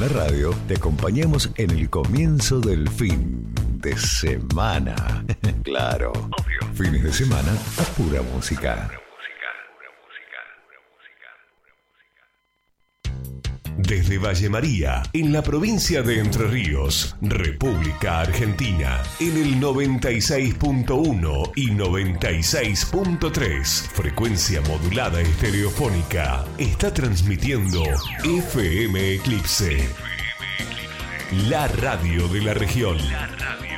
la radio te acompañamos en el comienzo del fin de semana. Claro, obvio. Fines de semana a pura música. Desde Valle María, en la provincia de Entre Ríos, República Argentina, en el 96.1 y 96.3, frecuencia modulada estereofónica, está transmitiendo FM Eclipse, la radio de la región.